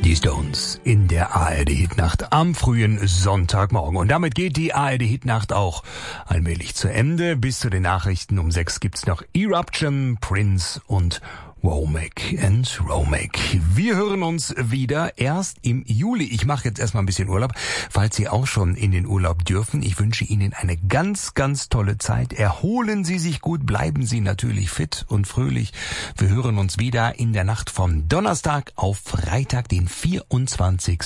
Die Stones in der ARD-Hitnacht am frühen Sonntagmorgen. Und damit geht die ARD-Hitnacht auch allmählich zu Ende. Bis zu den Nachrichten um 6 gibt's noch Eruption, Prince und Womack and Romack. Wir hören uns wieder erst im Juli. Ich mache jetzt erstmal ein bisschen Urlaub, falls Sie auch schon in den Urlaub dürfen. Ich wünsche Ihnen eine ganz, ganz tolle Zeit. Erholen Sie sich gut, bleiben Sie natürlich fit und fröhlich. Wir hören uns wieder in der Nacht von Donnerstag auf Freitag, den 24.